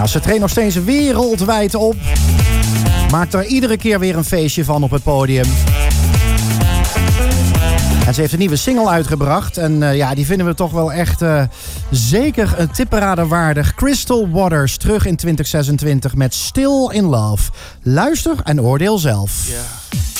Nou, ze treedt nog steeds wereldwijd op. Maakt er iedere keer weer een feestje van op het podium. En ze heeft een nieuwe single uitgebracht. En die vinden we toch wel echt zeker een tipperader waardig. Crystal Waters, terug in 2026 met Still in Love. Luister en oordeel zelf. Yeah.